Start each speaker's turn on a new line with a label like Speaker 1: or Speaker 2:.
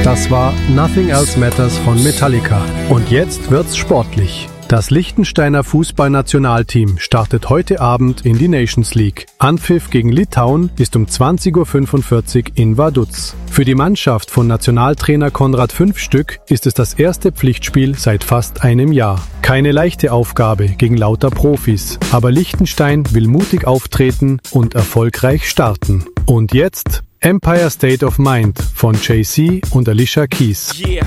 Speaker 1: Das war Nothing Else Matters von Metallica. Und jetzt wird's sportlich. Das Liechtensteiner Fußballnationalteam startet heute Abend in die Nations League. Anpfiff gegen Litauen ist um 20.45 Uhr in Vaduz. Für die Mannschaft von Nationaltrainer Konrad Fünfstück ist es das erste Pflichtspiel seit fast einem Jahr. Keine leichte Aufgabe gegen lauter Profis, aber Liechtenstein will mutig auftreten und erfolgreich starten. Und jetzt Empire State of Mind von Jay-Z und Alicia Keys.
Speaker 2: Yeah.